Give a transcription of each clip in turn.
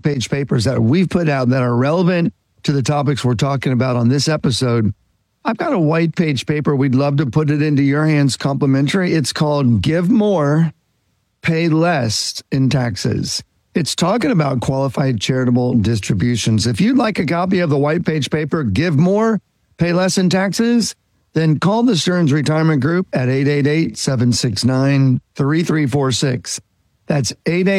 white page papers that we've put out that are relevant to the topics we're talking about on this episode. I've got a white page paper. We'd love to put it into your hands complimentary. It's called Give More, Pay Less in Taxes. It's talking about qualified charitable distributions. If you'd like a copy of the white page paper, Give More, Pay Less in Taxes, then call the Stearns Retirement Group at 888-769-3346. That's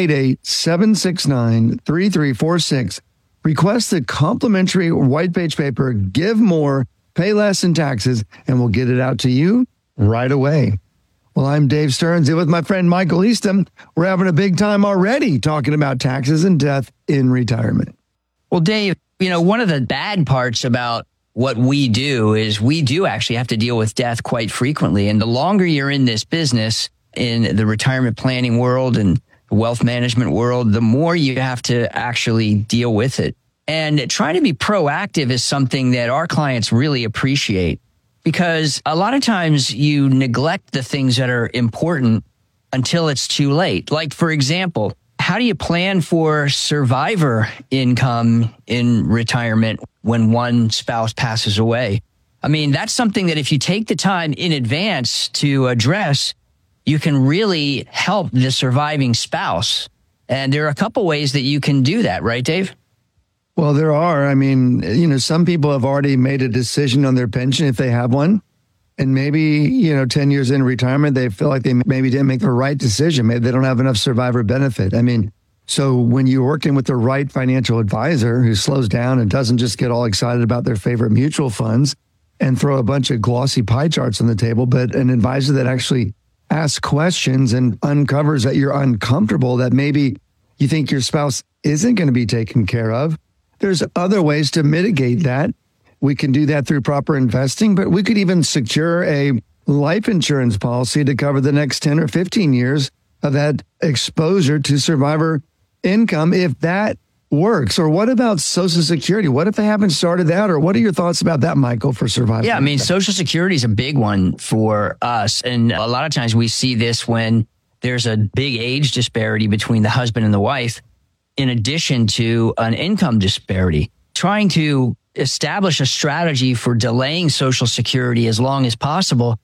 888-769-3346. Request the complimentary white page paper, Give More, Pay Less in Taxes, and we'll get it out to you right away. Well, I'm Dave Stearns, and with my friend Michael Eastham, we're having a big time already talking about taxes and death in retirement. Well, Dave, one of the bad parts about what we do is we do actually have to deal with death quite frequently. And the longer you're in this business, in the retirement planning world and the wealth management world, the more you have to actually deal with it. And trying to be proactive is something that our clients really appreciate, because a lot of times you neglect the things that are important until it's too late. Like, for example, how do you plan for survivor income in retirement when one spouse passes away? I mean, that's something that if you take the time in advance to address, you can really help the surviving spouse. And there are a couple ways that you can do that, right, Dave? Well, there are. I mean, some people have already made a decision on their pension if they have one. And maybe, 10 years in retirement, they feel like they maybe didn't make the right decision. Maybe they don't have enough survivor benefit. I mean, so when you're working with the right financial advisor who slows down and doesn't just get all excited about their favorite mutual funds and throw a bunch of glossy pie charts on the table, but an advisor that actually asks questions and uncovers that you're uncomfortable, that maybe you think your spouse isn't going to be taken care of, there's other ways to mitigate that. We can do that through proper investing, but we could even secure a life insurance policy to cover the next 10 or 15 years of that exposure to survivor income if that works. Or what about Social Security? What if they haven't started that? Or what are your thoughts about that, Michael, for survivor? Yeah, I mean, Social Security is a big one for us. And a lot of times we see this when there's a big age disparity between the husband and the wife, in addition to an income disparity. Trying to establish a strategy for delaying Social Security as long as possible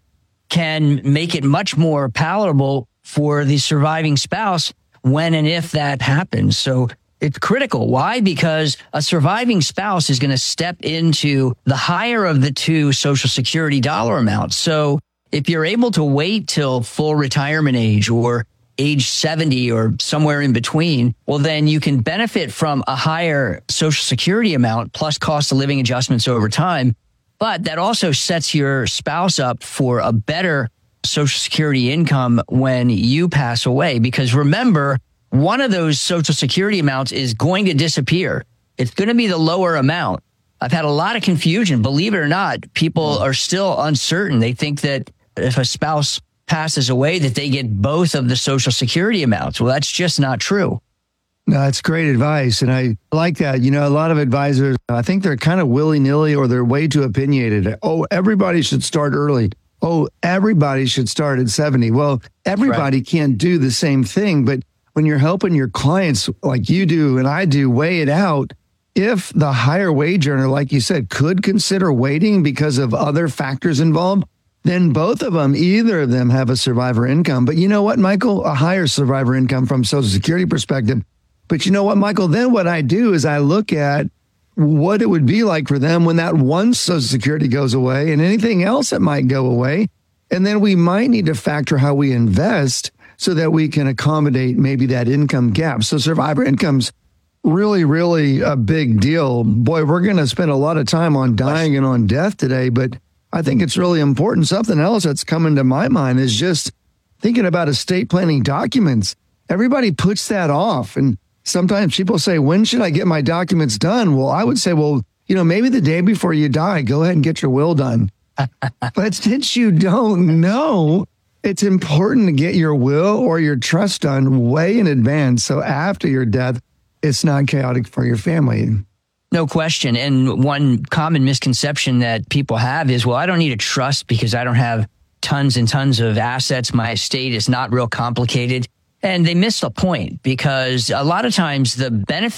can make it much more palatable for the surviving spouse when and if that happens. So it's critical. Why? Because a surviving spouse is going to step into the higher of the two Social Security dollar amounts. So if you're able to wait till full retirement age or age 70 or somewhere in between, well, then you can benefit from a higher Social Security amount plus cost of living adjustments over time. But that also sets your spouse up for a better Social Security income when you pass away. Because remember, one of those Social Security amounts is going to disappear. It's going to be the lower amount. I've had a lot of confusion. Believe it or not, people are still uncertain. They think that if a spouse passes away, that they get both of the Social Security amounts. Well, that's just not true. No, that's great advice. And I like that. A lot of advisors, I think they're kind of willy-nilly or they're way too opinionated. Oh, everybody should start early. Oh, everybody should start at 70. Well, everybody can't do the same thing. But when you're helping your clients like you do and I do weigh it out, if the higher wage earner, like you said, could consider waiting because of other factors involved, then both of them, either of them have a survivor income. But you know what, Michael? A higher survivor income from Social Security perspective. But you know what, Michael? Then what I do is I look at what it would be like for them when that one Social Security goes away and anything else that might go away. And then we might need to factor how we invest so that we can accommodate maybe that income gap. So survivor income's really, really a big deal. Boy, we're going to spend a lot of time on dying and on death today, but I think it's really important. Something else that's coming to my mind is just thinking about estate planning documents. Everybody puts that off. And sometimes people say, when should I get my documents done? Well, I would say, maybe the day before you die, go ahead and get your will done. But since you don't know, it's important to get your will or your trust done way in advance. So after your death, it's not chaotic for your family. No question. And one common misconception that people have is, well, I don't need a trust because I don't have tons and tons of assets. My estate is not real complicated. And they miss the point, because a lot of times the benefit of a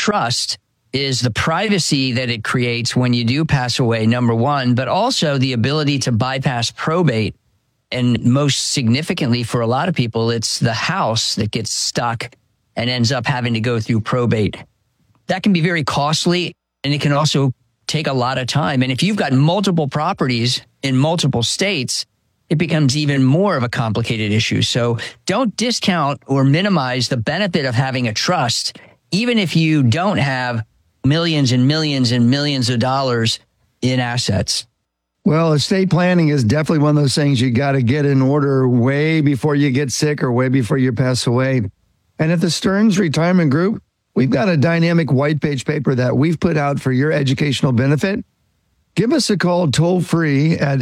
trust is the privacy that it creates when you do pass away, number one, but also the ability to bypass probate. And most significantly for a lot of people, it's the house that gets stuck and ends up having to go through probate. That can be very costly, and it can also take a lot of time. And if you've got multiple properties in multiple states, it becomes even more of a complicated issue. So don't discount or minimize the benefit of having a trust, even if you don't have millions and millions and millions of dollars in assets. Well, estate planning is definitely one of those things you got to get in order way before you get sick or way before you pass away. And at the Stearns Retirement Group, we've got a dynamic white page paper that we've put out for your educational benefit. Give us a call toll free at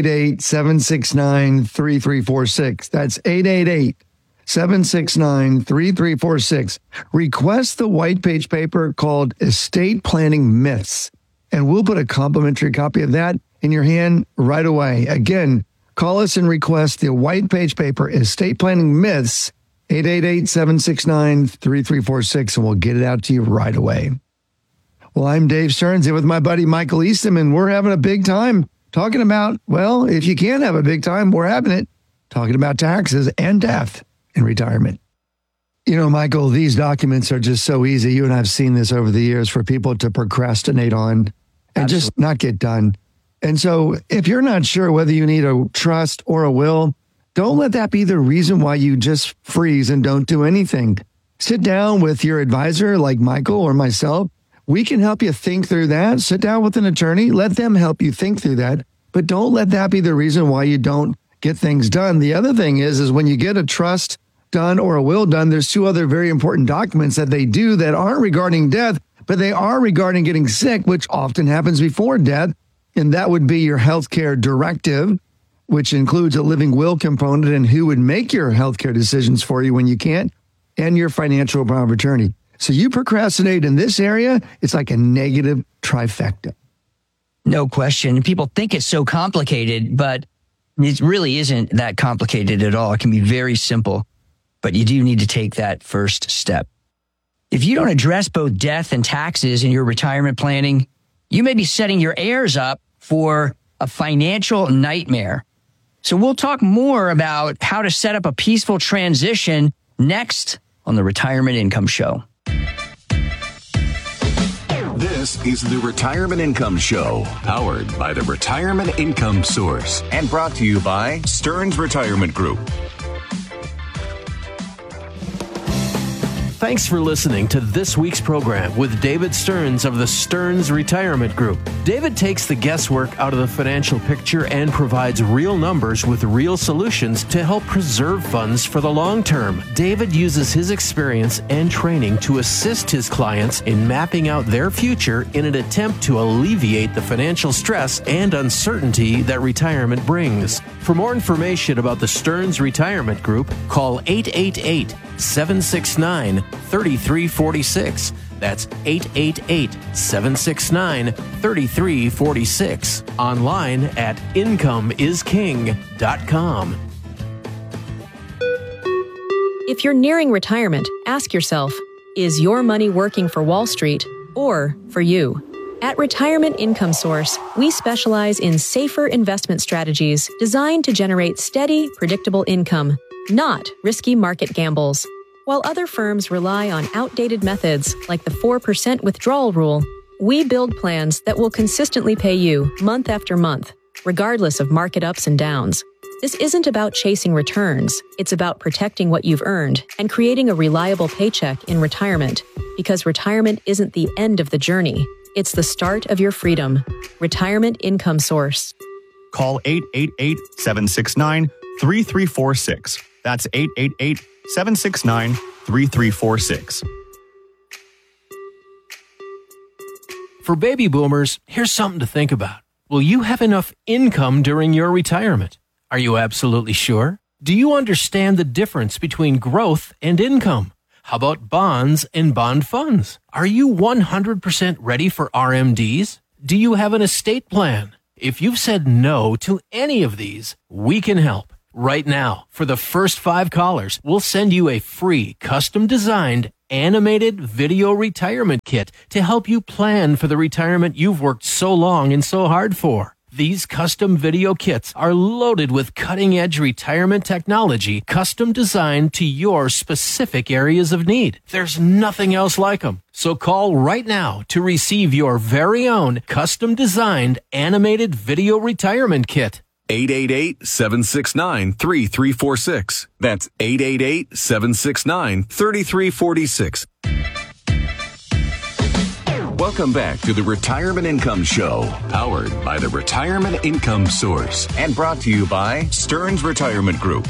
888-769-3346. That's 888-769-3346. Request the white page paper called Estate Planning Myths, and we'll put a complimentary copy of that in your hand right away. Again, call us and request the white page paper Estate Planning Myths, 888-769-3346, and we'll get it out to you right away. Well, I'm Dave Stearns here with my buddy Michael Eastham, and we're having a big time talking about, well, if you can't have a big time, we're having it, talking about taxes and death in retirement. You know, Michael, these documents are just so easy. You and I have seen this over the years for people to procrastinate on and just not get done. And so if you're not sure whether you need a trust or a will, don't let that be the reason why you just freeze and don't do anything. Sit down with your advisor like Michael or myself. We can help you think through that. Sit down with an attorney. Let them help you think through that. But don't let that be the reason why you don't get things done. The other thing is when you get a trust done or a will done, there's two other very important documents that they do that aren't regarding death, but they are regarding getting sick, which often happens before death. And that would be your healthcare directive, which includes a living will component and who would make your healthcare decisions for you when you can't, and your financial power of attorney. So you procrastinate in this area, it's like a negative trifecta. No question. People think it's so complicated, but it really isn't that complicated at all. It can be very simple, but you do need to take that first step. If you don't address both death and taxes in your retirement planning, you may be setting your heirs up for a financial nightmare. So we'll talk more about how to set up a peaceful transition next on the Retirement Income Show. This is the Retirement Income Show, powered by the Retirement Income Source and brought to you by Stearns Retirement Group. Thanks for listening to this week's program with David Stearns of the Stearns Retirement Group. David takes the guesswork out of the financial picture and provides real numbers with real solutions to help preserve funds for the long term. David uses his experience and training to assist his clients in mapping out their future in an attempt to alleviate the financial stress and uncertainty that retirement brings. For more information about the Stearns Retirement Group, call 888-769-3346. That's 888-769-3346. Online at incomeisking.com. If you're nearing retirement, ask yourself, is your money working for Wall Street or for you? At Retirement Income Source, we specialize in safer investment strategies designed to generate steady, predictable income, not risky market gambles. While other firms rely on outdated methods like the 4% withdrawal rule, we build plans that will consistently pay you month after month, regardless of market ups and downs. This isn't about chasing returns. It's about protecting what you've earned and creating a reliable paycheck in retirement, because retirement isn't the end of the journey. It's the start of your freedom. Retirement Income Source. Call 888-769-3346. That's 888-769-3346. For baby boomers, here's something to think about. Will you have enough income during your retirement? Are you absolutely sure? Do you understand the difference between growth and income? How about bonds and bond funds? Are you 100% ready for RMDs? Do you have an estate plan? If you've said no to any of these, we can help. Right now, for the first 5 callers, we'll send you a free, custom-designed animated video retirement kit to help you plan for the retirement you've worked so long and so hard for. These custom video kits are loaded with cutting-edge retirement technology, custom designed to your specific areas of need. There's nothing else like them. So call right now to receive your very own custom-designed animated video retirement kit. 888-769-3346. That's 888-769-3346. Welcome back to the Retirement Income Show, powered by the Retirement Income Source and brought to you by Stearns Retirement Group.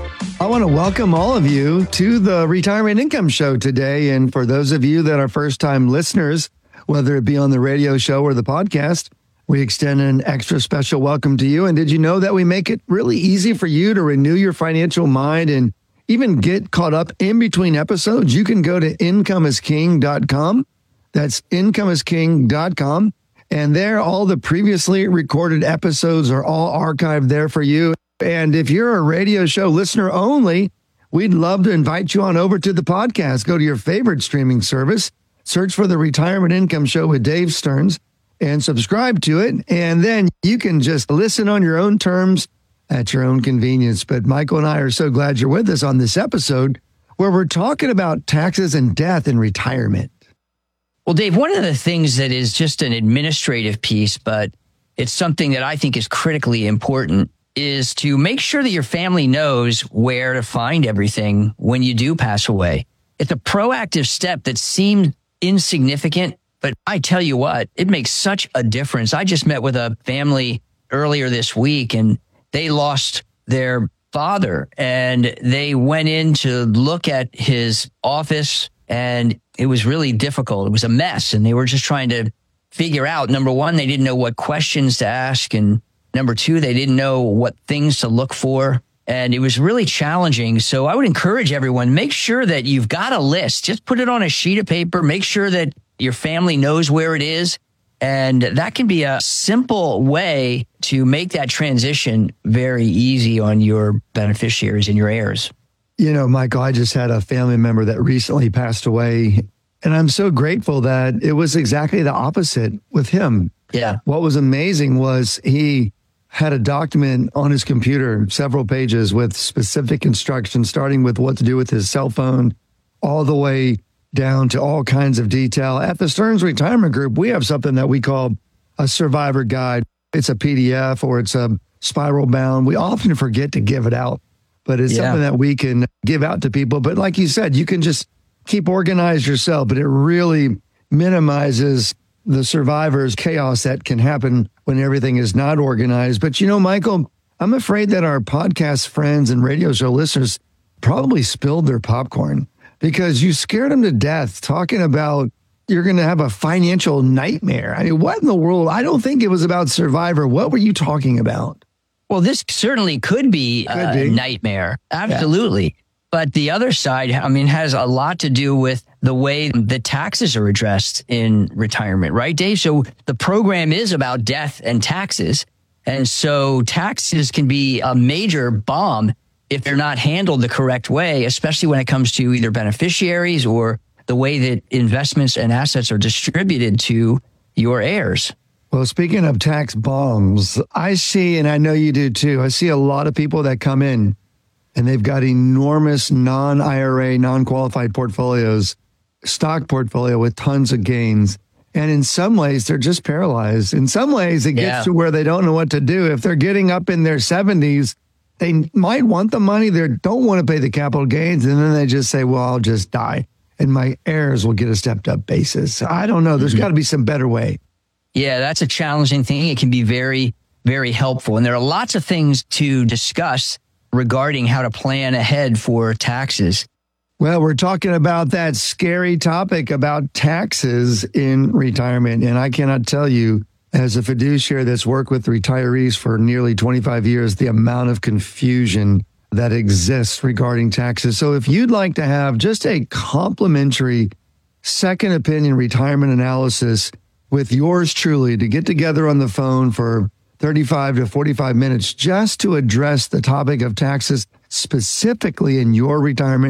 I want to welcome all of you to the Retirement Income Show today. And for those of you that are first-time listeners, whether it be on the radio show or the podcast, we extend an extra special welcome to you. And did you know that we make it really easy for you to renew your financial mind and even get caught up in between episodes? You can go to incomeisking.com. That's incomeisking.com. And there, all the previously recorded episodes are all archived there for you. And if you're a radio show listener only, we'd love to invite you on over to the podcast. Go to your favorite streaming service, search for the Retirement Income Show with Dave Stearns, and subscribe to it. And then you can just listen on your own terms at your own convenience. But Michael and I are so glad you're with us on this episode where we're talking about taxes and death and retirement. Well, Dave, one of the things that is just an administrative piece, but it's something that I think is critically important, is to make sure that your family knows where to find everything when you do pass away. It's a proactive step that seemed insignificant, but I tell you what, it makes such a difference. I just met with a family earlier this week, and they lost their father, and they went in to look at his office, and it was really difficult. It was a mess, and they were just trying to figure out, number one, they didn't know what questions to ask, and number two, they didn't know what things to look for, and it was really challenging. So I would encourage everyone, make sure that you've got a list. Just put it on a sheet of paper. Make sure that your family knows where it is, and that can be a simple way to make that transition very easy on your beneficiaries and your heirs. You know, Michael, I just had a family member that recently passed away, and I'm so grateful that it was exactly the opposite with him. Yeah. What was amazing was he had a document on his computer, several pages with specific instructions, starting with what to do with his cell phone, all the way down to all kinds of detail. At the Stearns Retirement Group, we have something that we call a survivor guide. It's a PDF or it's a spiral bound. We often forget to give it out, but it's something that we can give out to people. But like you said, you can just keep organized yourself, but it really minimizes the survivor's chaos that can happen when everything is not organized. But you know, Michael, I'm afraid that our podcast friends and radio show listeners probably spilled their popcorn because you scared them to death talking about you're going to have a financial nightmare. I mean, what in the world? I don't think it was about Survivor. What were you talking about? Well, this certainly could be a nightmare. Absolutely. Yeah. But the other side, I mean, has a lot to do with the way the taxes are addressed in retirement, right, Dave? So the program is about death and taxes. And so taxes can be a major bomb if they're not handled the correct way, especially when it comes to either beneficiaries or the way that investments and assets are distributed to your heirs. Well, speaking of tax bombs, I see, and I know you do too, I see a lot of people that come in and they've got enormous non-IRA, non-qualified portfolios, stock portfolio with tons of gains. And in some ways, they're just paralyzed. In some ways, it gets to where they don't know what to do. If they're getting up in their 70s, they might want the money. They don't want to pay the capital gains. And then they just say, well, I'll just die and my heirs will get a stepped up basis. I don't know. There's got to be some better way. Yeah, that's a challenging thing. It can be very, very helpful. And there are lots of things to discuss regarding how to plan ahead for taxes. Well, we're talking about that scary topic about taxes in retirement. And I cannot tell you, as a fiduciary that's worked with retirees for nearly 25 years, the amount of confusion that exists regarding taxes. So if you'd like to have just a complimentary second opinion retirement analysis with yours truly, to get together on the phone for 35 to 45 minutes just to address the topic of taxes specifically in your retirement,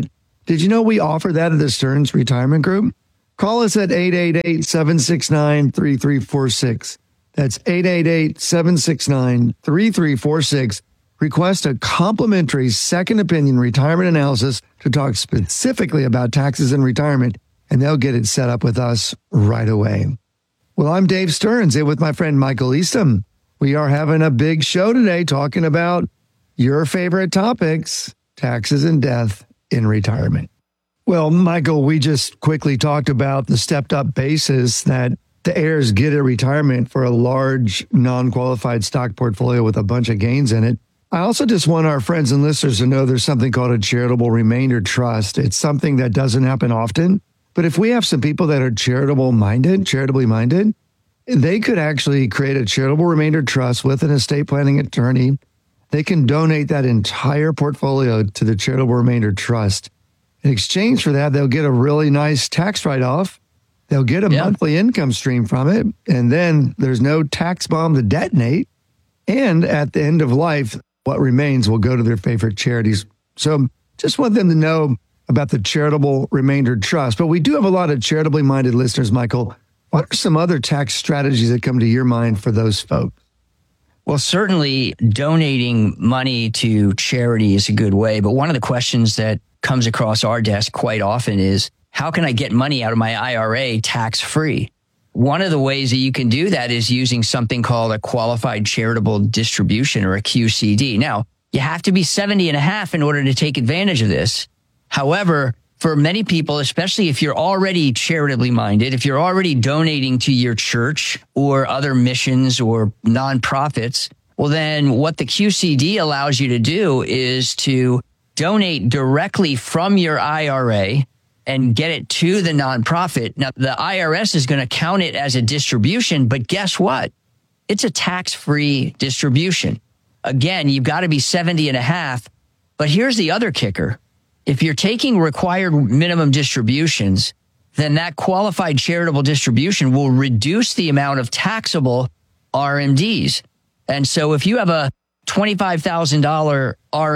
Did you know we offer that at the Stearns Retirement Group? Call us at 888-769-3346. That's 888-769-3346. Request a complimentary second opinion retirement analysis to talk specifically about taxes and retirement, and they'll get it set up with us right away. Well, I'm Dave Stearns, and with my friend Michael Eastham, we are having a big show today talking about your favorite topics, taxes and death in retirement. Well, Michael, we just quickly talked about the stepped up basis that the heirs get at retirement for a large non-qualified stock portfolio with a bunch of gains in it. I also just want our friends and listeners to know there's something called a charitable remainder trust. It's something that doesn't happen often, but if we have some people that are charitably minded, they could actually create a charitable remainder trust with an estate planning attorney. They can donate that entire portfolio to the charitable remainder trust. In exchange for that, they'll get a really nice tax write-off. They'll get a monthly income stream from it. And then there's no tax bomb to detonate. And at the end of life, what remains will go to their favorite charities. So just want them to know about the charitable remainder trust. But we do have a lot of charitably minded listeners, Michael. What are some other tax strategies that come to your mind for those folks? Well, certainly donating money to charity is a good way. But one of the questions that comes across our desk quite often is, how can I get money out of my IRA tax-free? One of the ways that you can do that is using something called a qualified charitable distribution, or a QCD. Now, you have to be 70 and a half in order to take advantage of this. However, for many people, especially if you're already charitably minded, if you're already donating to your church or other missions or nonprofits, well, then what the QCD allows you to do is to donate directly from your IRA and get it to the nonprofit. Now, the IRS is going to count it as a distribution, but guess what? It's a tax-free distribution. Again, you've got to be 70 and a half. But here's the other kicker. If you're taking required minimum distributions, then that qualified charitable distribution will reduce the amount of taxable RMDs. And so if you have a $25,000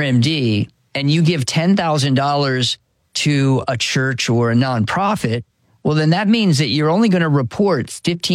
RMD and you give $10,000 to a church or a nonprofit, well, then that means that you're only going to report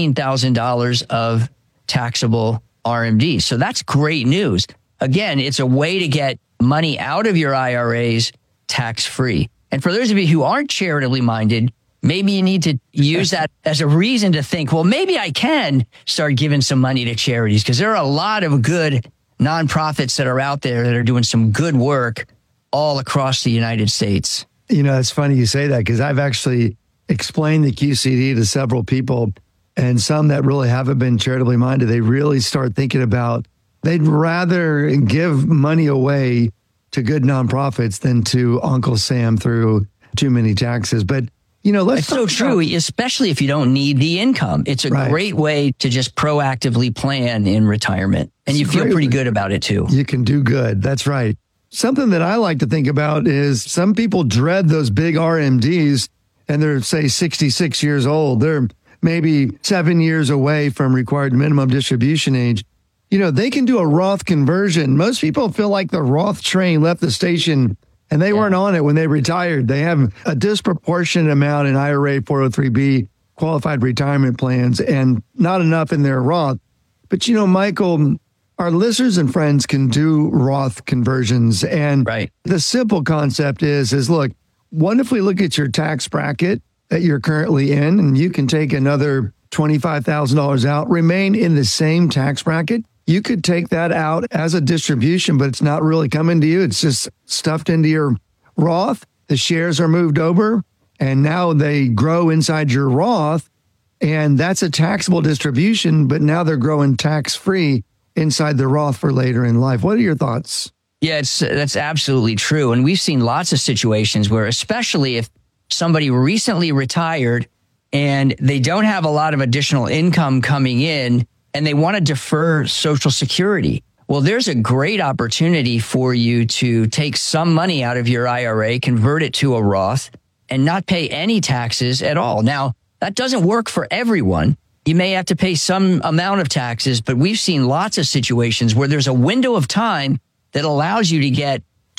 $15,000 of taxable RMD. So that's great news. Again, it's a way to get money out of your IRAs tax-free. And for those of you who aren't charitably minded, maybe you need to use that as a reason to think, well, maybe I can start giving some money to charities, because there are a lot of good nonprofits that are out there that are doing some good work all across the United States. You know, it's funny you say that, because I've actually explained the QCD to several people, and some that really haven't been charitably minded, they really start thinking about, they'd rather give money away to good nonprofits than to Uncle Sam through too many taxes. But, you know, it's so true, especially if you don't need the income. It's a great way to just proactively plan in retirement. And you feel pretty good about it too. You can do good. That's right. Something that I like to think about is some people dread those big RMDs, and they're, say, 66 years old. They're maybe 7 years away from required minimum distribution age. You know, they can do a Roth conversion. Most people feel like the Roth train left the station and they weren't on it when they retired. They have a disproportionate amount in IRA, 403B, qualified retirement plans, and not enough in their Roth. But, you know, Michael, our listeners and friends can do Roth conversions. And the simple concept is look, what if we look at your tax bracket that you're currently in, and you can take another $25,000 out, remain in the same tax bracket? You could take that out as a distribution, but it's not really coming to you. It's just stuffed into your Roth. The shares are moved over, and now they grow inside your Roth, and that's a taxable distribution, but now they're growing tax-free inside the Roth for later in life. What are your thoughts? Yeah, that's absolutely true. And we've seen lots of situations where, especially if somebody recently retired and they don't have a lot of additional income coming in, and they want to defer Social Security. Well, there's a great opportunity for you to take some money out of your IRA, convert it to a Roth, and not pay any taxes at all. Now, that doesn't work for everyone. You may have to pay some amount of taxes, but we've seen lots of situations where there's a window of time that allows you to get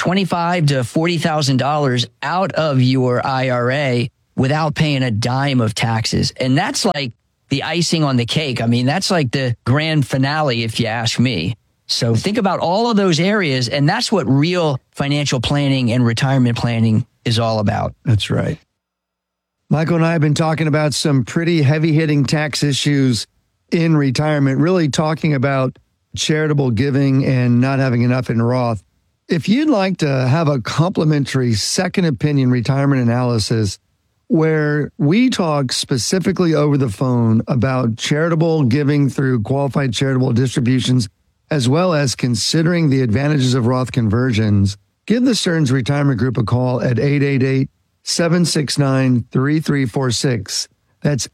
$25,000 to $40,000 out of your IRA without paying a dime of taxes. And that's like the icing on the cake. I mean, that's like the grand finale, if you ask me. So think about all of those areas. And that's what real financial planning and retirement planning is all about. That's right. Michael and I have been talking about some pretty heavy-hitting tax issues in retirement, really talking about charitable giving and not having enough in Roth. If you'd like to have a complimentary second opinion retirement analysis where we talk specifically over the phone about charitable giving through qualified charitable distributions, as well as considering the advantages of Roth conversions, give the Stearns Retirement Group a call at 888-769-3346. That's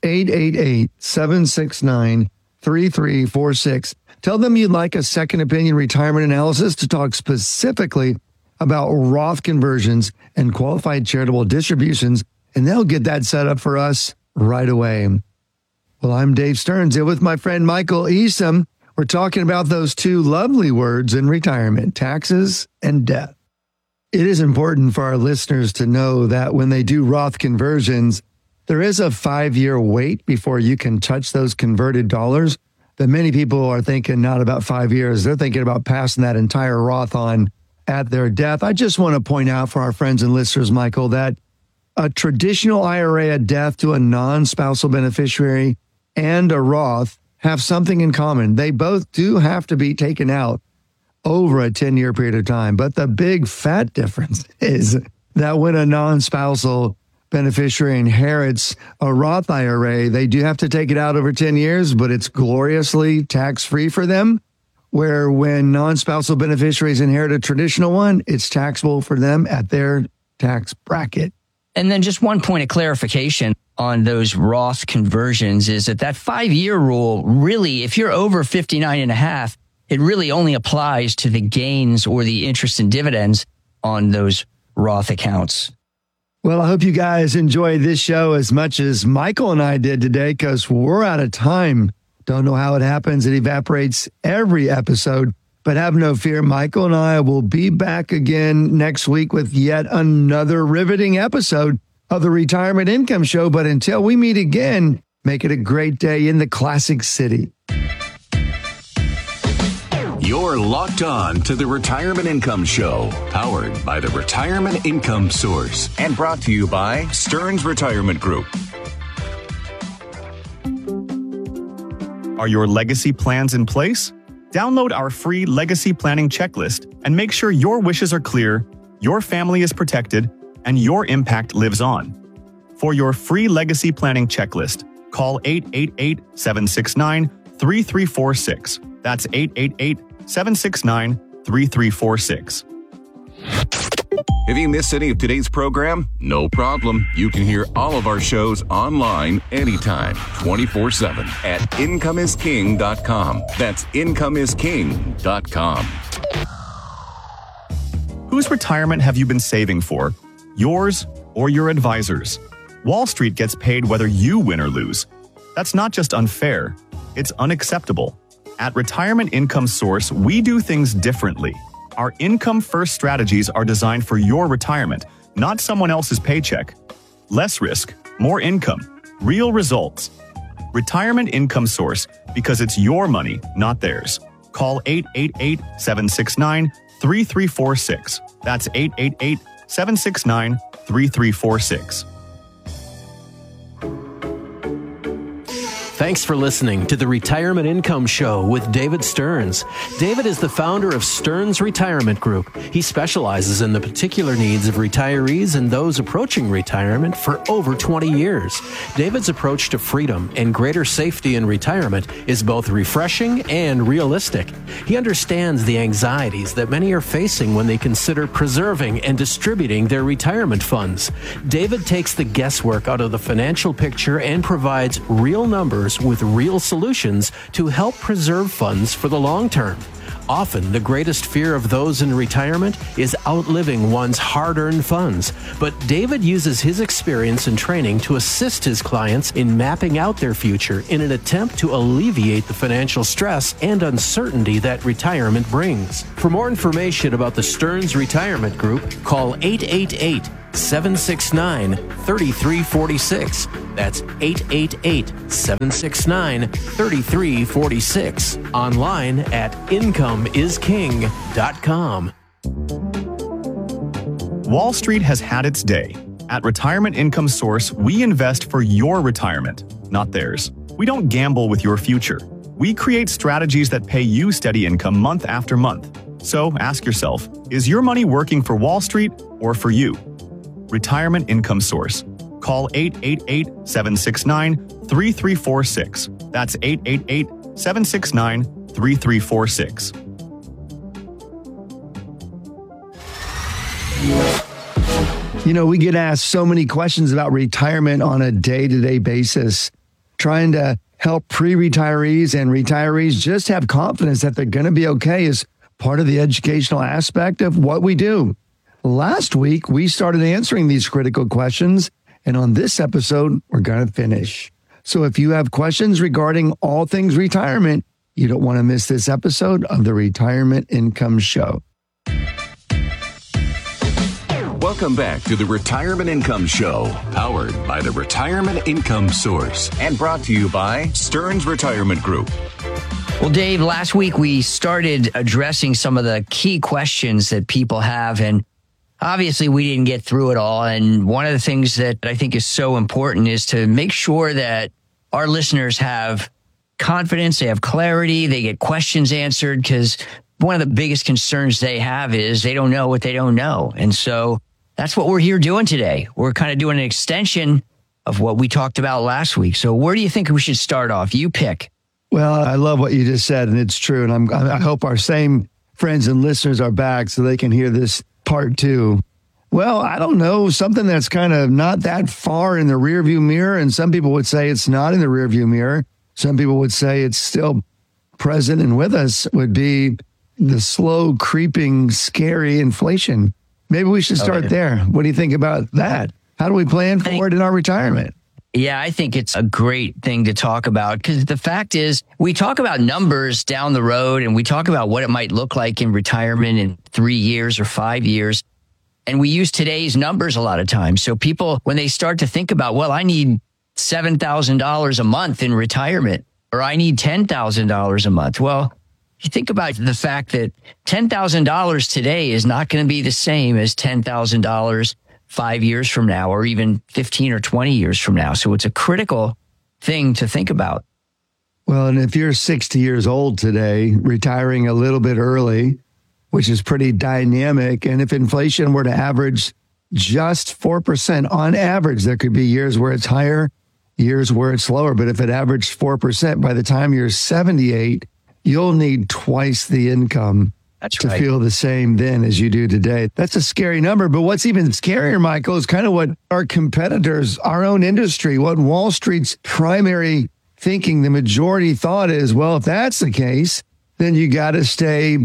888-769-3346. Tell them you'd like a second opinion retirement analysis to talk specifically about Roth conversions and qualified charitable distributions, and they'll get that set up for us right away. Well, I'm Dave Stearns here with my friend Michael Easom. We're talking about those two lovely words in retirement, taxes and death. It is important for our listeners to know that when they do Roth conversions, there is a 5-year wait before you can touch those converted dollars. That many people are thinking not about 5 years. They're thinking about passing that entire Roth on at their death. I just want to point out for our friends and listeners, Michael, that a traditional IRA at death to a non-spousal beneficiary and a Roth have something in common. They both do have to be taken out over a 10-year period of time. But the big fat difference is that when a non-spousal beneficiary inherits a Roth IRA, they do have to take it out over 10 years, but it's gloriously tax-free for them. Where when non-spousal beneficiaries inherit a traditional one, it's taxable for them at their tax bracket. And then just one point of clarification on those Roth conversions is that 5-year rule, really, if you're over 59 and a half, it really only applies to the gains or the interest and dividends on those Roth accounts. Well, I hope you guys enjoyed this show as much as Michael and I did today, because we're out of time. Don't know how it happens. It evaporates every episode. But have no fear, Michael and I will be back again next week with yet another riveting episode of the Retirement Income Show. But until we meet again, make it a great day in the Classic City. You're locked on to the Retirement Income Show, powered by the Retirement Income Source and brought to you by Stearns Retirement Group. Are your legacy plans in place? Download our free legacy planning checklist and make sure your wishes are clear, your family is protected, and your impact lives on. For your free legacy planning checklist, call 888-769-3346. That's 888-769-3346. If you missed any of today's program, no problem. You can hear all of our shows online anytime, 24/7 at incomeisking.com. That's incomeisking.com. Whose retirement have you been saving for? Yours or your advisor's? Wall Street gets paid whether you win or lose. That's not just unfair, it's unacceptable. At Retirement Income Source, we do things differently. Our income-first strategies are designed for your retirement, not someone else's paycheck. Less risk, more income, real results. Retirement Income Source, because it's your money, not theirs. Call 888-769-3346. That's 888-769-3346. Thanks for listening to the Retirement Income Show with David Stearns. David is the founder of Stearns Retirement Group. He specializes in the particular needs of retirees and those approaching retirement for over 20 years. David's approach to freedom and greater safety in retirement is both refreshing and realistic. He understands the anxieties that many are facing when they consider preserving and distributing their retirement funds. David takes the guesswork out of the financial picture and provides real numbers with real solutions to help preserve funds for the long term. Often, the greatest fear of those in retirement is outliving one's hard-earned funds. But David uses his experience and training to assist his clients in mapping out their future in an attempt to alleviate the financial stress and uncertainty that retirement brings. For more information about the Stearns Retirement Group, call 888-769-3346. That's 888-769-3346. Online at incomeisking.com. Wall Street has had its day. At Retirement Income Source, we invest for your retirement, not theirs. We don't gamble with your future. We create strategies that pay you steady income month after month. So ask yourself, is your money working for Wall Street or for you? Retirement Income Source. Call 888-769-3346. That's 888-769-3346. You know, we get asked so many questions about retirement on a day-to-day basis, trying to help pre-retirees and retirees just have confidence that they're going to be okay is part of the educational aspect of what we do. Last week, we started answering these critical questions, and on this episode, we're going to finish. So if you have questions regarding all things retirement, you don't want to miss this episode of the Retirement Income Show. Welcome back to the Retirement Income Show, powered by the Retirement Income Source and brought to you by Stearns Retirement Group. Well, Dave, last week we started addressing some of the key questions that people have, and obviously we didn't get through it all. And one of the things that I think is so important is to make sure that our listeners have confidence, they have clarity, they get questions answered, because one of the biggest concerns they have is they don't know what they don't know. And so that's what we're here doing today. We're kind of doing an extension of what we talked about last week. So where do you think we should start off? You pick. Well, I love what you just said, and it's true. And I hope our same friends and listeners are back so they can hear this part two. Well, I don't know, something that's kind of not that far in the rearview mirror. And some people would say it's not in the rearview mirror. Some people would say it's still present and with us, would be the slow, creeping, scary inflation. Maybe we should start there. What do you think about that? How do we plan for it in our retirement? Yeah, I think it's a great thing to talk about, because the fact is we talk about numbers down the road and we talk about what it might look like in retirement in 3 years or 5 years. And we use today's numbers a lot of times. So people, when they start to think about, well, I need $7,000 a month in retirement, or I need $10,000 a month. Well, you think about the fact that $10,000 today is not going to be the same as $10,000 5 years from now, or even 15 or 20 years from now. So it's a critical thing to think about. Well, and if you're 60 years old today, retiring a little bit early, which is pretty dynamic, and if inflation were to average just 4% on average, there could be years where it's higher, years where it's lower. But if it averaged 4% by the time you're 78, you'll need twice the income to feel the same then as you do today. That's a scary number. But what's even scarier, Michael, is kind of what our competitors, our own industry, what Wall Street's primary thinking, the majority thought is, well, if that's the case, then you got to stay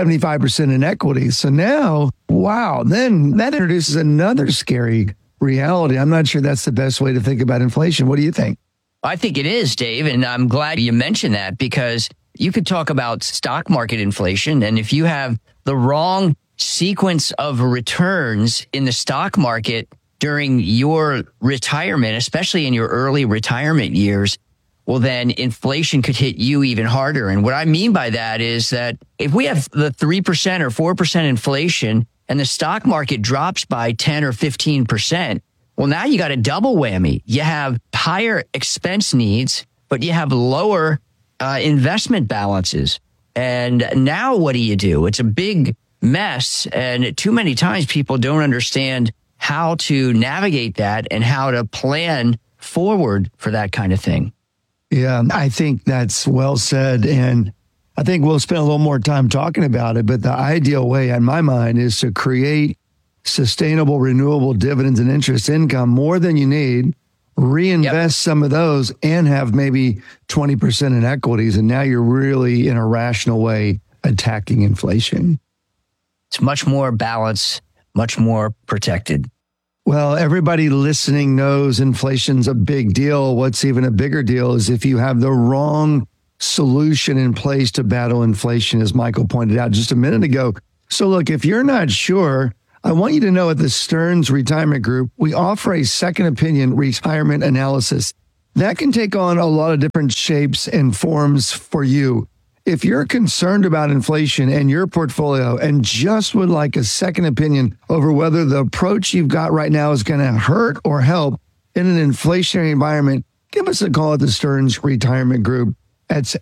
75% in equity. So now, wow, then that introduces another scary reality. I'm not sure that's the best way to think about inflation. What do you think? I think it is, Dave. And I'm glad you mentioned that, because you could talk about stock market inflation. And if you have the wrong sequence of returns in the stock market during your retirement, especially in your early retirement years, well, then inflation could hit you even harder. And what I mean by that is that if we have the 3% or 4% inflation and the stock market drops by 10 or 15%, well, now you got a double whammy. You have higher expense needs, but you have lower investment balances. And now what do? It's a big mess. And too many times people don't understand how to navigate that and how to plan forward for that kind of thing. Yeah, I think that's well said. And I think we'll spend a little more time talking about it. But the ideal way, in my mind, is to create sustainable, renewable dividends and interest income, more than you need, reinvest some of those, and have maybe 20% in equities. And now you're really, in a rational way, attacking inflation. It's much more balanced, much more protected. Well, everybody listening knows inflation's a big deal. What's even a bigger deal is if you have the wrong solution in place to battle inflation, as Michael pointed out just a minute ago. So look, if you're not sure, I want you to know at the Stearns Retirement Group, we offer a second opinion retirement analysis. That can take on a lot of different shapes and forms for you. If you're concerned about inflation and your portfolio and just would like a second opinion over whether the approach you've got right now is going to hurt or help in an inflationary environment, give us a call at the Stearns Retirement Group. That's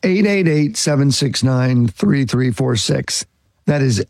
888-769-3346. That is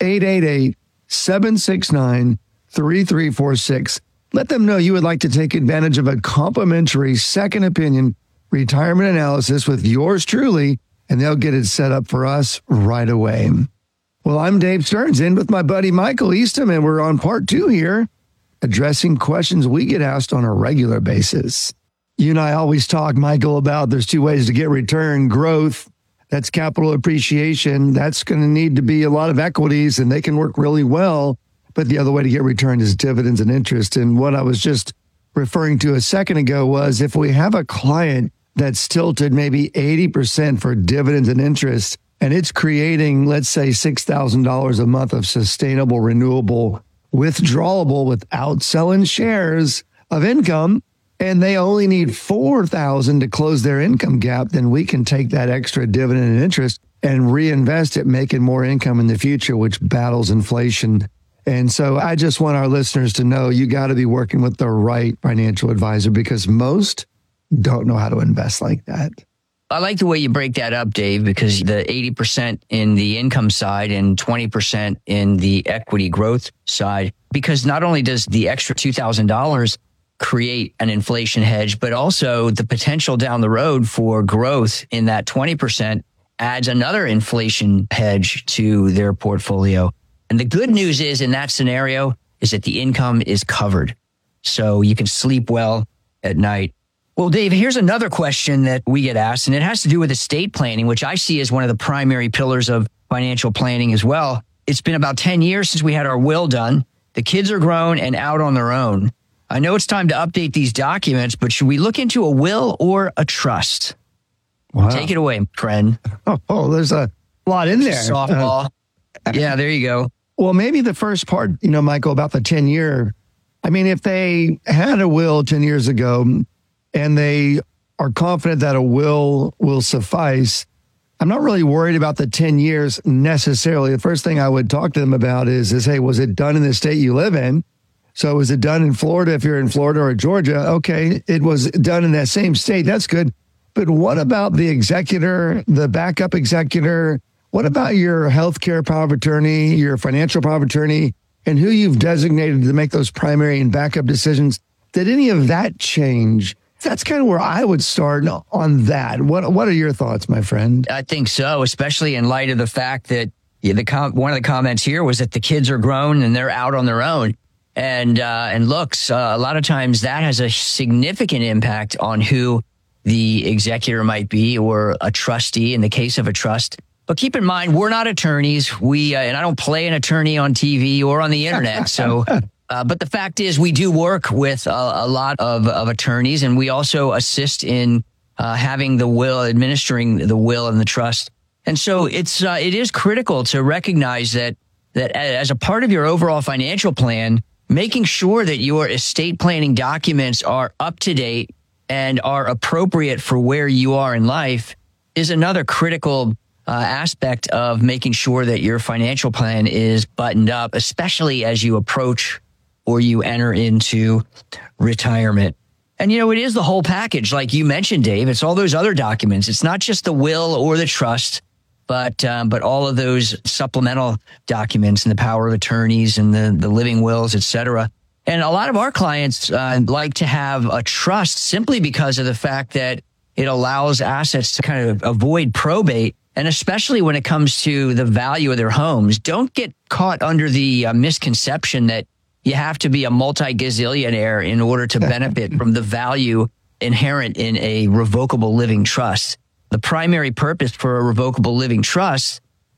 888-769-3346. Let them know you would like to take advantage of a complimentary second opinion retirement analysis with yours truly, and they'll get it set up for us right away. Well, I'm Dave Stearns, in with my buddy Michael Eastham, and we're on part 2 here, addressing questions we get asked on a regular basis. You and I always talk, Michael, about there's 2 ways to get return: growth, that's capital appreciation. That's going to need to be a lot of equities, and they can work really well. But the other way to get return is dividends and interest. And what I was just referring to a second ago was if we have a client that's tilted maybe 80% for dividends and interest, and it's creating, let's say, $6,000 a month of sustainable, renewable, withdrawable without selling shares of income, and they only need $4,000 to close their income gap, then we can take that extra dividend and interest and reinvest it, making more income in the future, which battles inflation. And so I just want our listeners to know you got to be working with the right financial advisor, because most don't know how to invest like that. I like the way you break that up, Dave, because the 80% in the income side and 20% in the equity growth side, because not only does the extra $2,000 create an inflation hedge, but also the potential down the road for growth in that 20% adds another inflation hedge to their portfolio. And the good news is in that scenario is that the income is covered, so you can sleep well at night. Well, Dave, here's another question that we get asked, and it has to do with estate planning, which I see as one of the primary pillars of financial planning as well. It's been about 10 years since we had our will done. The kids are grown and out on their own. I know it's time to update these documents, but should we look into a will or a trust? Wow. Take it away, friend. Oh, there's a lot in there. Softball. Yeah, there you go. Well, maybe the first part, Michael, about the 10-year. I mean, if they had a will 10 years ago and they are confident that a will suffice, I'm not really worried about the 10 years necessarily. The first thing I would talk to them about is, hey, was it done in the state you live in? So was it done in Florida if you're in Florida or Georgia? Okay, it was done in that same state. That's good. But what about the executor, the backup executor? What about your healthcare power of attorney, your financial power of attorney, and who you've designated to make those primary and backup decisions? Did any of that change? That's kind of where I would start on that. What are your thoughts, my friend? I think so, especially in light of the fact that one of the comments here was that the kids are grown and they're out on their own. And looks, a lot of times that has a significant impact on who the executor might be, or a trustee in the case of a trust. But keep in mind, we're not attorneys. And I don't play an attorney on TV or on the internet. So, but the fact is, we do work with a lot of attorneys, and we also assist in having the will, administering the will and the trust. And so it is critical to recognize that as a part of your overall financial plan, making sure that your estate planning documents are up to date and are appropriate for where you are in life is another critical aspect of making sure that your financial plan is buttoned up, especially as you approach or you enter into retirement. And, it is the whole package. Like you mentioned, Dave, it's all those other documents. It's not just the will or the trust, but all of those supplemental documents and the power of attorneys and the living wills, et cetera. And a lot of our clients like to have a trust simply because of the fact that it allows assets to kind of avoid probate. And especially when it comes to the value of their homes, don't get caught under the misconception that you have to be a multi-gazillionaire in order to benefit from the value inherent in a revocable living trust. The primary purpose for a revocable living trust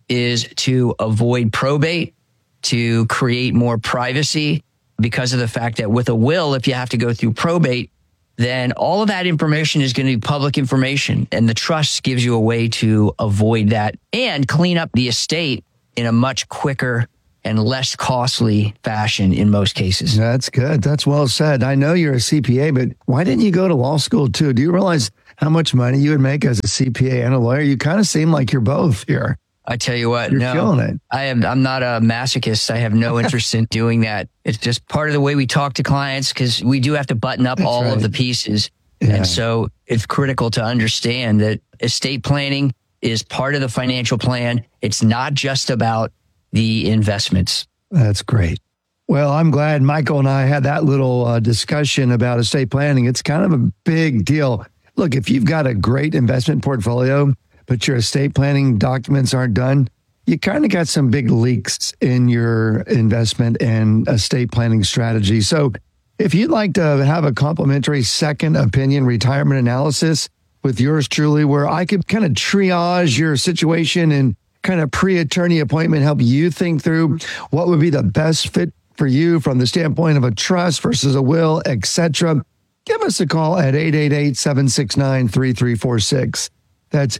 is to avoid probate, to create more privacy, because of the fact that with a will, if you have to go through probate, then all of that information is going to be public information. And the trust gives you a way to avoid that and clean up the estate in a much quicker and less costly fashion in most cases. That's good. That's well said. I know you're a CPA, but why didn't you go to law school too? Do you realize how much money you would make as a CPA and a lawyer? You kind of seem like you're both here. I tell you what, You're killing it. I'm not a masochist. I have no interest in doing that. It's just part of the way we talk to clients, because we do have to button up all of the pieces. Yeah. And so it's critical to understand that estate planning is part of the financial plan. It's not just about the investments. That's great. Well, I'm glad Michael and I had that little discussion about estate planning. It's kind of a big deal. Look, if you've got a great investment portfolio, but your estate planning documents aren't done, you kind of got some big leaks in your investment and estate planning strategy. So if you'd like to have a complimentary second opinion retirement analysis with yours truly, where I could kind of triage your situation and kind of pre-attorney appointment, help you think through what would be the best fit for you from the standpoint of a trust versus a will, etc., give us a call at 888-769-3346. That's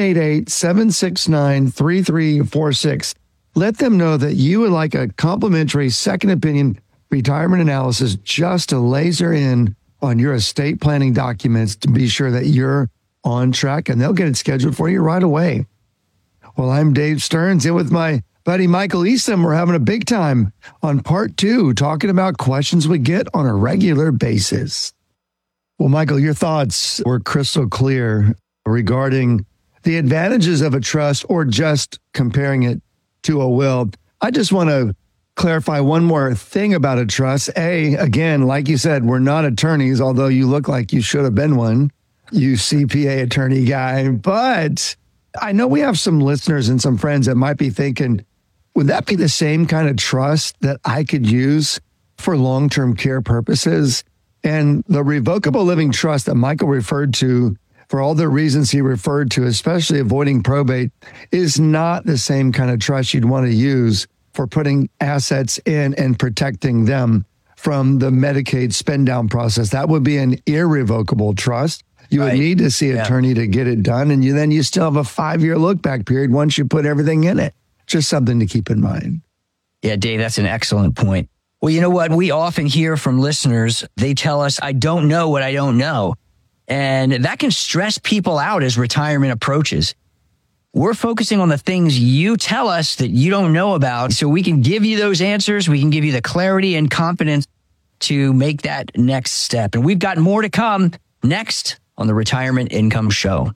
888-769-3346. Let them know that you would like a complimentary second opinion retirement analysis just to laser in on your estate planning documents to be sure that you're on track, and they'll get it scheduled for you right away. Well, I'm Dave Stearns, and with my buddy Michael Eastham, we're having a big time on part 2, talking about questions we get on a regular basis. Well, Michael, your thoughts were crystal clear regarding the advantages of a trust or just comparing it to a will. I just want to clarify one more thing about a trust. Again, like you said, we're not attorneys, although you look like you should have been one, you CPA attorney guy. But I know we have some listeners and some friends that might be thinking, would that be the same kind of trust that I could use for long-term care purposes? And the revocable living trust that Michael referred to, for all the reasons he referred to, especially avoiding probate, is not the same kind of trust you'd want to use for putting assets in and protecting them from the Medicaid spend down process. That would be an irrevocable trust. You would need to see an attorney to get it done. And you still have a 5-year look back period once you put everything in it. Just something to keep in mind. Yeah, Dave, that's an excellent point. Well, you know what? We often hear from listeners, they tell us, I don't know what I don't know. And that can stress people out as retirement approaches. We're focusing on the things you tell us that you don't know about, so we can give you those answers. We can give you the clarity and confidence to make that next step. And we've got more to come next on the Retirement Income Show.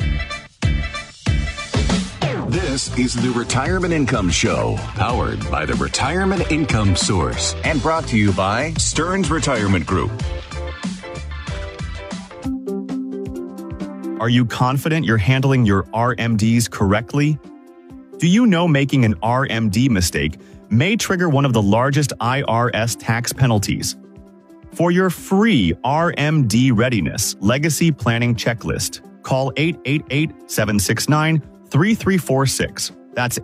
This is the Retirement Income Show, powered by the Retirement Income Source and brought to you by Stearns Retirement Group. Are you confident you're handling your RMDs correctly? Do you know making an RMD mistake may trigger one of the largest IRS tax penalties? For your free RMD Readiness Legacy Planning Checklist, call 888-769-3346. That's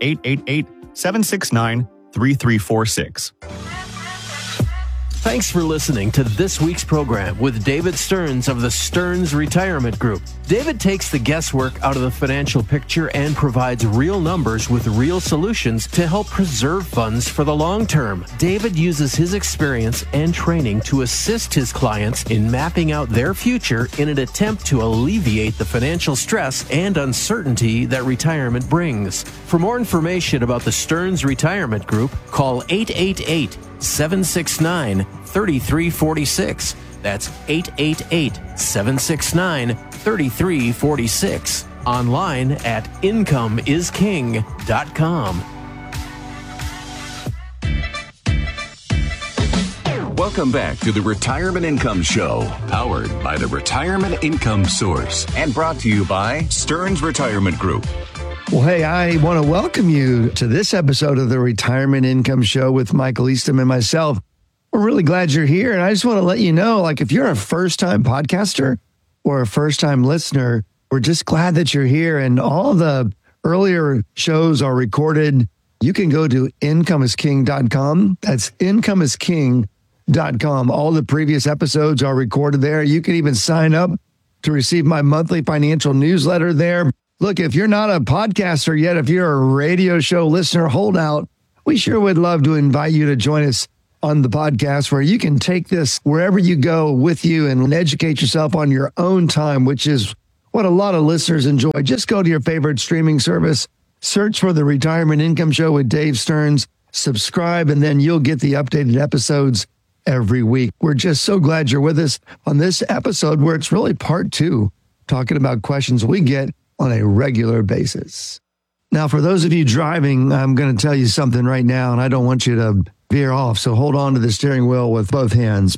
888-769-3346. Thanks for listening to this week's program with David Stearns of the Stearns Retirement Group. David takes the guesswork out of the financial picture and provides real numbers with real solutions to help preserve funds for the long term. David uses his experience and training to assist his clients in mapping out their future in an attempt to alleviate the financial stress and uncertainty that retirement brings. For more information about the Stearns Retirement Group, call 888-769-3346. That's 888-769-3346. Online at incomeisking.com. Welcome back to the Retirement Income Show, powered by the Retirement Income Source and brought to you by Stearns Retirement Group. Well, hey, I want to welcome you to this episode of the Retirement Income Show with Michael Eastham and myself. We're really glad you're here. And I just want to let you know, if you're a first-time podcaster or a first-time listener, we're just glad that you're here. And all the earlier shows are recorded. You can go to incomeisking.com. That's incomeisking.com. All the previous episodes are recorded there. You can even sign up to receive my monthly financial newsletter there. Look, if you're not a podcaster yet, if you're a radio show listener, hold out. We sure would love to invite you to join us on the podcast where you can take this wherever you go with you and educate yourself on your own time, which is what a lot of listeners enjoy. Just go to your favorite streaming service, search for the Retirement Income Show with Dave Stearns, subscribe, and then you'll get the updated episodes every week. We're just so glad you're with us on this episode where it's really part 2, talking about questions we get on a regular basis. Now, for those of you driving, I'm going to tell you something right now, and I don't want you to veer off, so hold on to the steering wheel with both hands.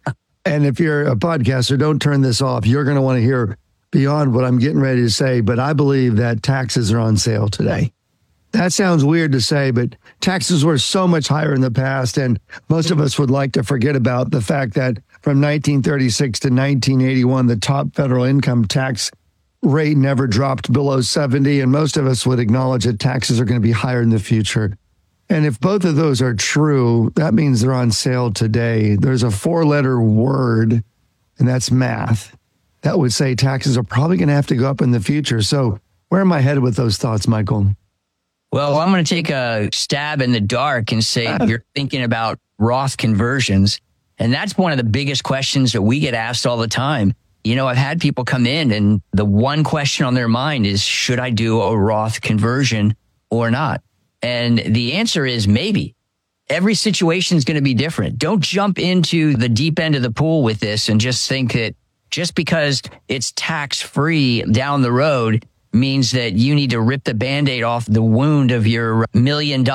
And if you're a podcaster, don't turn this off. You're going to want to hear beyond what I'm getting ready to say, but I believe that taxes are on sale today. That sounds weird to say, but taxes were so much higher in the past, and most of us would like to forget about the fact that from 1936 to 1981, the top federal income tax rate never dropped below 70, and most of us would acknowledge that taxes are going to be higher in the future. And if both of those are true, that means they're on sale today. There's a 4-letter word, and that's math, that would say taxes are probably going to have to go up in the future. So where am I headed with those thoughts, Michael? Well, I'm going to take a stab in the dark and say you're thinking about Roth conversions. And that's one of the biggest questions that we get asked all the time. You know, I've had people come in and the one question on their mind is, should I do a Roth conversion or not? And the answer is maybe. Every situation is going to be different. Don't jump into the deep end of the pool with this and just think that just because it's tax-free down the road means that you need to rip the Band-Aid off the wound of your $1 million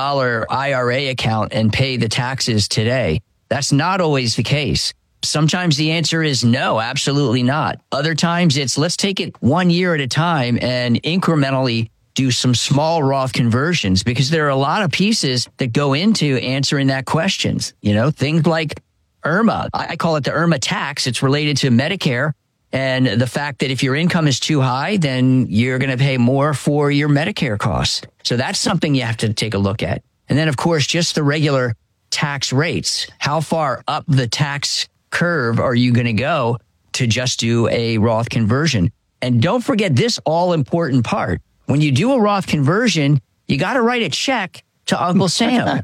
IRA account and pay the taxes today. That's not always the case. Sometimes the answer is no, absolutely not. Other times it's let's take it 1 year at a time and incrementally do some small Roth conversions, because there are a lot of pieces that go into answering that questions. You know, things like IRMA. I call it the IRMA tax. It's related to Medicare. And the fact that if your income is too high, then you're going to pay more for your Medicare costs. So that's something you have to take a look at. And then, of course, just the regular tax rates. How far up the tax curve are you going to go to just do a Roth conversion? And don't forget this all important part. When you do a Roth conversion, you got to write a check to Uncle Sam.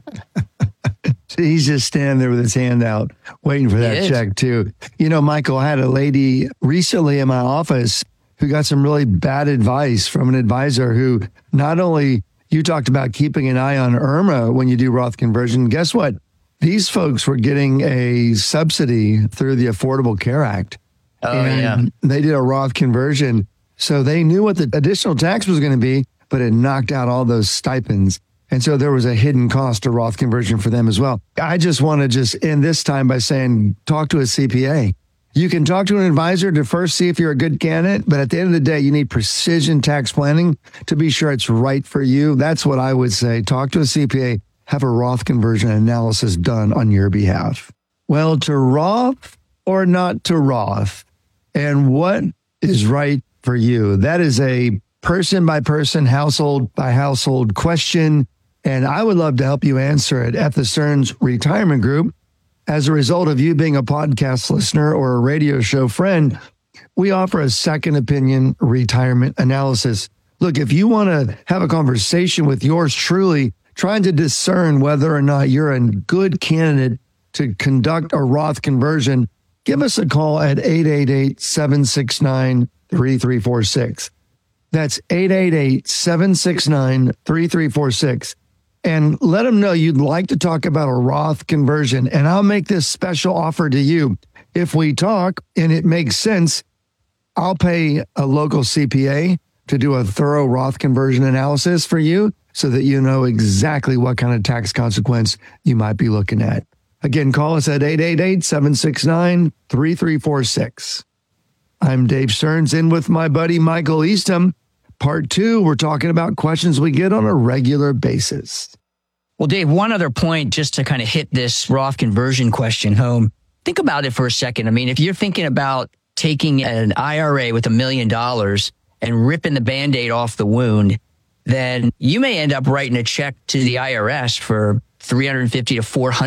He's just standing there with his hand out, waiting for that check, too. You know, Michael, I had a lady recently in my office who got some really bad advice from an advisor who not only you talked about keeping an eye on IRMA when you do Roth conversion. Guess what? These folks were getting a subsidy through the Affordable Care Act. And they did a Roth conversion. So they knew what the additional tax was going to be, but it knocked out all those stipends. And so there was a hidden cost to Roth conversion for them as well. I just want to just end this time by saying, talk to a CPA. You can talk to an advisor to first see if you're a good candidate, but at the end of the day, you need precision tax planning to be sure it's right for you. That's what I would say. Talk to a CPA, have a Roth conversion analysis done on your behalf. Well, to Roth or not to Roth, and what is right for you? That is a person by person, household by household question. And I would love to help you answer it at the Stearns Retirement Group. As a result of you being a podcast listener or a radio show friend, we offer a second opinion retirement analysis. Look, if you want to have a conversation with yours truly, trying to discern whether or not you're a good candidate to conduct a Roth conversion, give us a call at 888-769-3346. That's 888-769-3346. And let them know you'd like to talk about a Roth conversion. And I'll make this special offer to you. If we talk and it makes sense, I'll pay a local CPA to do a thorough Roth conversion analysis for you so that you know exactly what kind of tax consequence you might be looking at. Again, call us at 888-769-3346. I'm Dave Stearns, in with my buddy Michael Eastham. Part 2, we're talking about questions we get on a regular basis. Well, Dave, one other point just to kind of hit this Roth conversion question home. Think about it for a second. I mean, if you're thinking about taking an IRA with $1 million and ripping the Band-Aid off the wound, then you may end up writing a check to the IRS for $350,000 to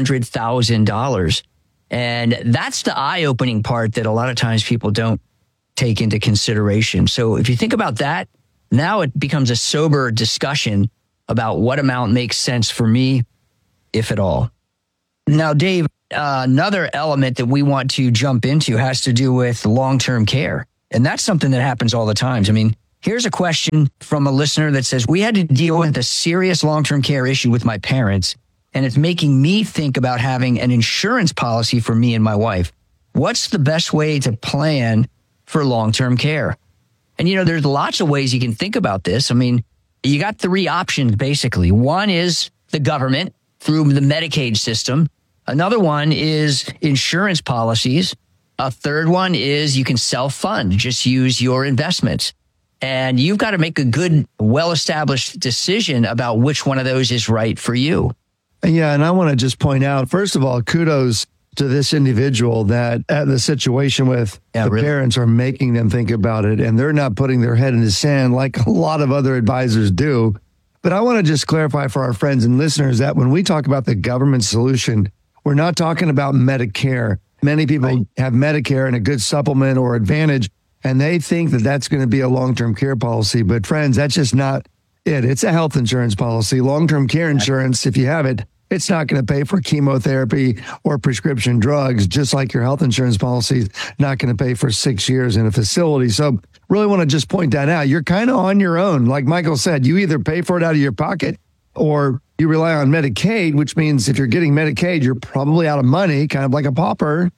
$400,000. And that's the eye-opening part that a lot of times people don't take into consideration. So if you think about that, now it becomes a sober discussion about what amount makes sense for me, if at all. Now, Dave, another element that we want to jump into has to do with long-term care. And that's something that happens all the time. I mean, here's a question from a listener that says, we had to deal with a serious long-term care issue with my parents, and it's making me think about having an insurance policy for me and my wife. What's the best way to plan for long-term care? And, there's lots of ways you can think about this. I mean, you got three options, basically. One is the government through the Medicaid system. Another one is insurance policies. A third one is you can self-fund, just use your investments. And you've got to make a good, well-established decision about which one of those is right for you. Yeah, and I want to just point out, first of all, kudos to this individual that the situation with parents are making them think about it, and they're not putting their head in the sand like a lot of other advisors do. But I want to just clarify for our friends and listeners that when we talk about the government solution, we're not talking about Medicare. Many people have Medicare and a good supplement or advantage, and they think that that's going to be a long-term care policy. But friends, that's just not it. It's a health insurance policy. Long-term care insurance, if you have it, it's not going to pay for chemotherapy or prescription drugs, just like your health insurance policy is not going to pay for 6 years in a facility. So really want to just point that out. You're kind of on your own. Like Michael said, you either pay for it out of your pocket or you rely on Medicaid, which means if you're getting Medicaid, you're probably out of money, kind of like a pauper,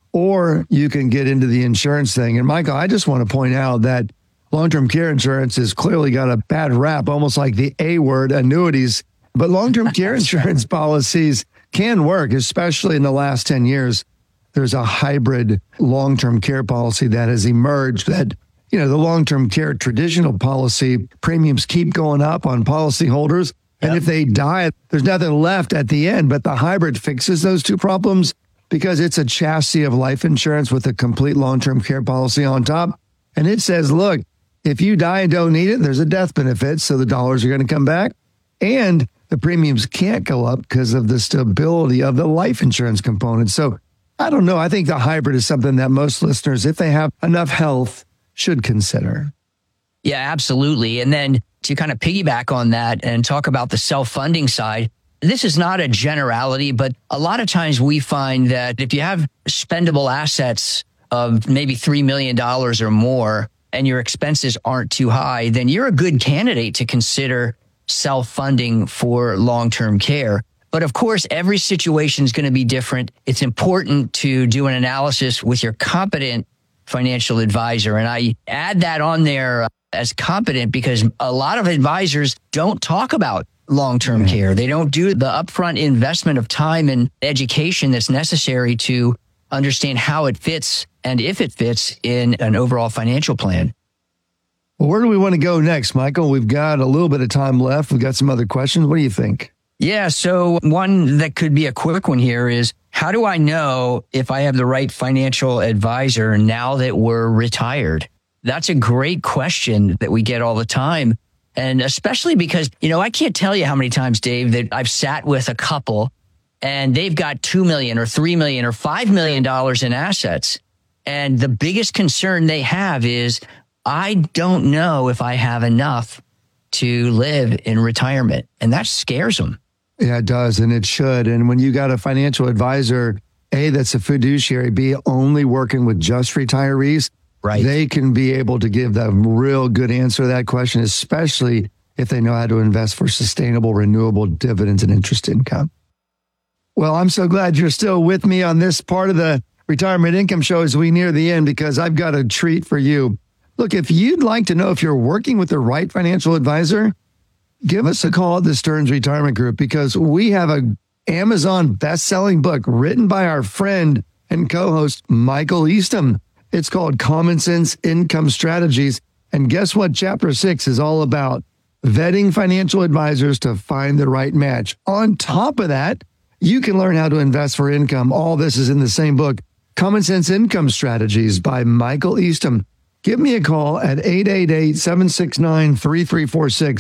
or you can get into the insurance thing. And Michael, I just want to point out that long-term care insurance has clearly got a bad rap, almost like the A word, annuities. But long-term care insurance policies can work, especially in the last 10 years. There's a hybrid long-term care policy that has emerged that, the long-term care traditional policy premiums keep going up on policyholders. And if they die, there's nothing left at the end. But the hybrid fixes those two problems because it's a chassis of life insurance with a complete long-term care policy on top. And it says, look, if you die and don't need it, there's a death benefit. So the dollars are going to come back. And the premiums can't go up because of the stability of the life insurance component. So I don't know. I think the hybrid is something that most listeners, if they have enough health, should consider. Yeah, absolutely. And then to kind of piggyback on that and talk about the self-funding side, this is not a generality, but a lot of times we find that if you have spendable assets of maybe $3 million or more and your expenses aren't too high, then you're a good candidate to consider self-funding for long-term care. But of course, every situation is going to be different. It's important to do an analysis with your competent financial advisor. And I add that on there as competent because a lot of advisors don't talk about long-term care. They don't do the upfront investment of time and education that's necessary to understand how it fits and if it fits in an overall financial plan. Well, where do we want to go next, Michael? We've got a little bit of time left. We've got some other questions. What do you think? Yeah, so one that could be a quick one here is, how do I know if I have the right financial advisor now that we're retired? That's a great question that we get all the time. And especially because, I can't tell you how many times, Dave, that I've sat with a couple and they've got $2 million or $3 million or $5 million in assets. And the biggest concern they have is, I don't know if I have enough to live in retirement. And that scares them. Yeah, it does. And it should. And when you got a financial advisor, A, that's a fiduciary, B, only working with just retirees, right, they can be able to give the real good answer to that question, especially if they know how to invest for sustainable, renewable dividends and interest income. Well, I'm so glad you're still with me on this part of the Retirement Income Show as we near the end, because I've got a treat for you. Look, if you'd like to know if you're working with the right financial advisor, give us a call at the Stearns Retirement Group, because we have an Amazon best-selling book written by our friend and co-host Michael Eastham. It's called Common Sense Income Strategies. And guess what? Chapter 6 is all about vetting financial advisors to find the right match. On top of that, you can learn how to invest for income. All this is in the same book, Common Sense Income Strategies by Michael Eastham. Give me a call at 888-769-3346.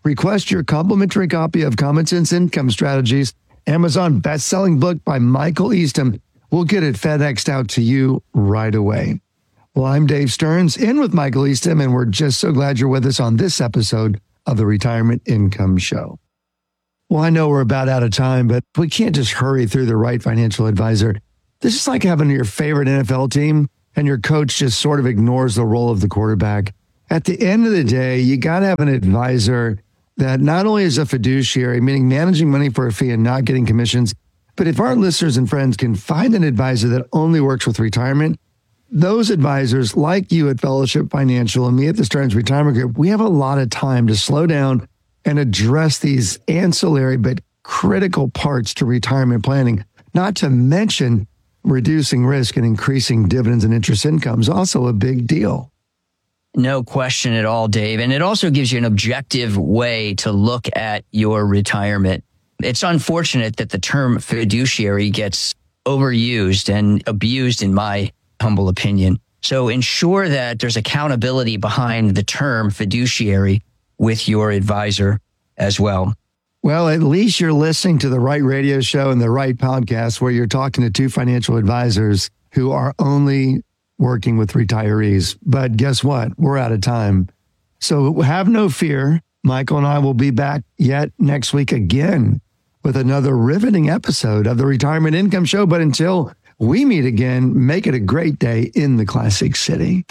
Request your complimentary copy of Common Sense Income Strategies, Amazon best-selling book by Michael Eastham. We'll get it FedExed out to you right away. Well, I'm Dave Stearns, in with Michael Eastham, and we're just so glad you're with us on this episode of the Retirement Income Show. Well, I know we're about out of time, but we can't just hurry through the right financial advisor. This is like having your favorite NFL team and your coach just sort of ignores the role of the quarterback. At the end of the day, you got to have an advisor that not only is a fiduciary, meaning managing money for a fee and not getting commissions, but if our listeners and friends can find an advisor that only works with retirement, those advisors like you at Fellowship Financial and me at the Stearns Retirement Group, we have a lot of time to slow down and address these ancillary but critical parts to retirement planning, not to mention reducing risk and increasing dividends and interest income is also a big deal. No question at all, Dave. And it also gives you an objective way to look at your retirement. It's unfortunate that the term fiduciary gets overused and abused, in my humble opinion. So ensure that there's accountability behind the term fiduciary with your advisor as well. Well, at least you're listening to the right radio show and the right podcast where you're talking to two financial advisors who are only working with retirees. But guess what? We're out of time. So have no fear. Michael and I will be back yet next week again with another riveting episode of the Retirement Income Show. But until we meet again, make it a great day in the Classic City.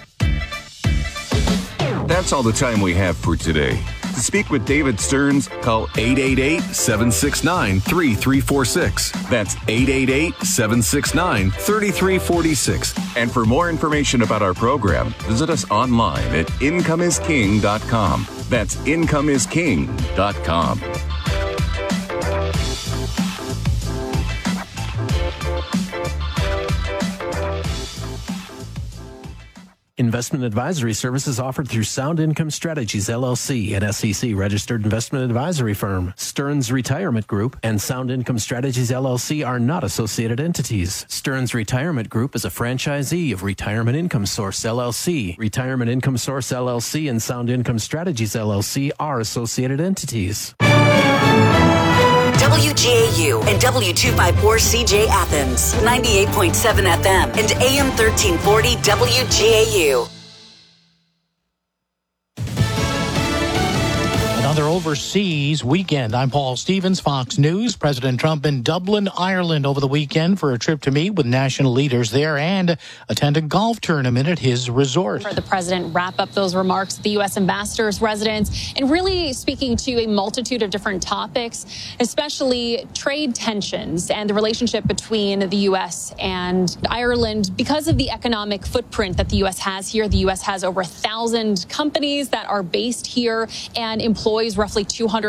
That's all the time we have for today. To speak with David Stearns, call 888-769-3346. That's 888-769-3346. And for more information about our program, visit us online at incomeisking.com. That's incomeisking.com. Investment advisory services offered through Sound Income Strategies, LLC, an SEC-registered investment advisory firm. Stearns Retirement Group and Sound Income Strategies, LLC are not associated entities. Stearns Retirement Group is a franchisee of Retirement Income Source, LLC. Retirement Income Source, LLC and Sound Income Strategies, LLC are associated entities. WGAU and W254CJ Athens, 98.7 FM and AM 1340 WGAU. Another overseas weekend. I'm Paul Stevens, Fox News. President Trump in Dublin, Ireland over the weekend for a trip to meet with national leaders there and attend a golf tournament at his resort. The president wrap up those remarks at the U.S. ambassador's residence and really speaking to a multitude of different topics, especially trade tensions and the relationship between the U.S. and Ireland. Because of the economic footprint that the U.S. has here, the U.S. has over 1,000 companies that are based here and employs roughly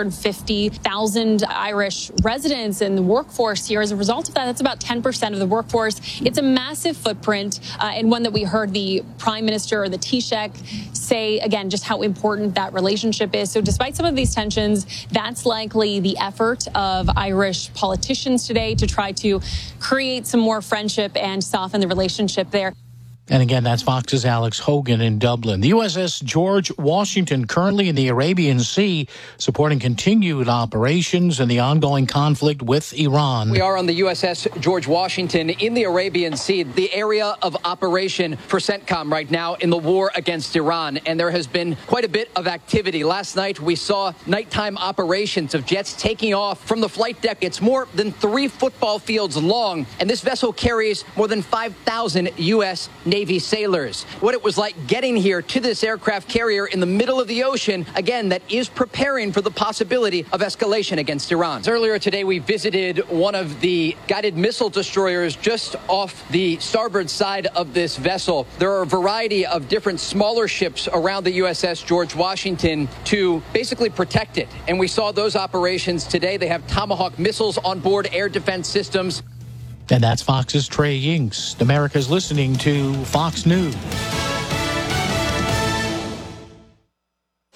250,000 Irish residents in the workforce here. As a result of that, that's about 10% of the workforce. It's a massive footprint and one that we heard the Prime Minister, the Taoiseach, say, again, just how important that relationship is. So despite some of these tensions, that's likely the effort of Irish politicians today to try to create some more friendship and soften the relationship there. And again, that's Fox's Alex Hogan in Dublin. The USS George Washington currently in the Arabian Sea, supporting continued operations in the ongoing conflict with Iran. We are on the USS George Washington in the Arabian Sea, the area of operation for CENTCOM right now in the war against Iran. And there has been quite a bit of activity. Last night, we saw nighttime operations of jets taking off from the flight deck. It's more than 3 football fields long, and this vessel carries more than 5,000 U.S. Navy sailors. What it was like getting here to this aircraft carrier in the middle of the ocean, again, that is preparing for the possibility of escalation against Iran. Earlier today, we visited one of the guided missile destroyers just off the starboard side of this vessel. There are a variety of different smaller ships around the USS George Washington to basically protect it. And we saw those operations today. They have Tomahawk missiles on board, air defense systems. And that's Fox's Trey Yingst. America's listening to Fox News.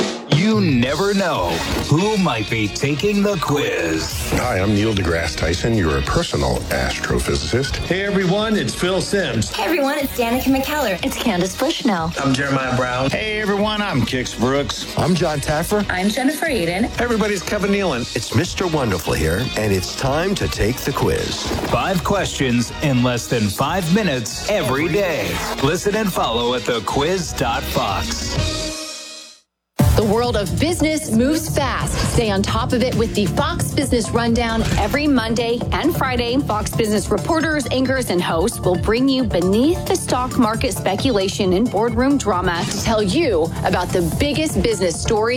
You never know who might be taking the quiz. Hi, I'm Neil deGrasse Tyson, your personal astrophysicist. Hey everyone, it's Phil Simms. Hey everyone, it's Danica McKellar. It's Candace Bushnell. I'm Jeremiah Brown. Hey everyone, I'm Kix Brooks. I'm John Taffer. I'm Jennifer Aiden. Hey everybody, it's Kevin Nealon. It's Mr. Wonderful here, and it's time to take the quiz. 5 questions in less than 5 minutes every day. Listen and follow at thequiz.fox. The world of business moves fast. Stay on top of it with the Fox Business Rundown every Monday and Friday. Fox Business reporters, anchors, and hosts will bring you beneath the stock market speculation and boardroom drama to tell you about the biggest business stories